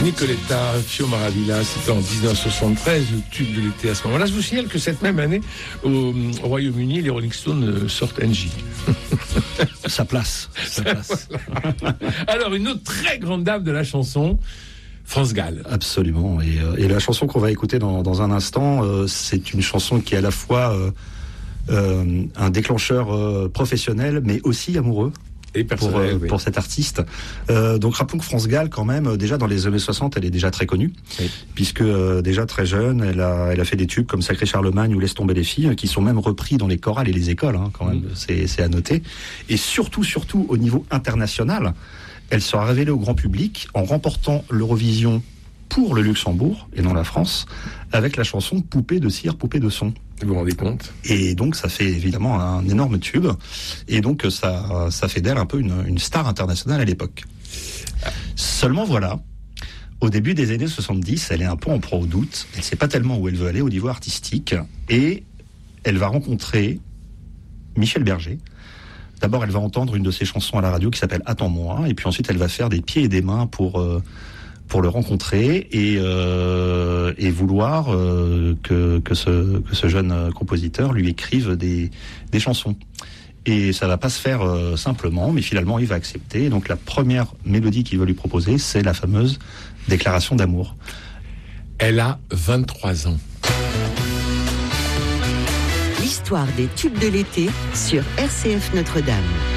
Nicoletta Fio Maravilla, c'était en 1973, le tube de l'été à ce moment-là. Je vous signale que cette même année, au Royaume-Uni, les Rolling Stones sortent NJ. Ça place. Alors, une autre très grande dame de la chanson, France Gall. Absolument. Et la chanson qu'on va écouter dans un instant, c'est une chanson qui est à la fois un déclencheur professionnel, mais aussi amoureux. Et pour cet artiste. Donc rappelons que France Gall, quand même, déjà dans les années 60, elle est déjà très connue, oui. Puisque déjà très jeune, elle a fait des tubes comme Sacré Charlemagne ou Laisse tomber les filles, qui sont même repris dans les chorales et les écoles, hein, quand même, c'est à noter. Et surtout au niveau international, elle sera révélée au grand public en remportant l'Eurovision pour le Luxembourg et non la France, avec la chanson Poupée de cire, poupée de son. Vous vous rendez compte ? Et donc ça fait évidemment un énorme tube, et donc ça fait d'elle un peu une star internationale à l'époque. Seulement voilà, au début des années 70, elle est un peu en proie au doute, elle ne sait pas tellement où elle veut aller au niveau artistique, et elle va rencontrer Michel Berger. D'abord, elle va entendre une de ses chansons à la radio qui s'appelle Attends-moi, et puis ensuite elle va faire des pieds et des mains pour le rencontrer et vouloir que ce jeune compositeur lui écrive des chansons. Et ça va pas se faire simplement, mais finalement il va accepter. Et donc la première mélodie qu'il va lui proposer, c'est la fameuse Déclaration d'amour. Elle a 23 ans. L'histoire des tubes de l'été sur RCF Notre-Dame.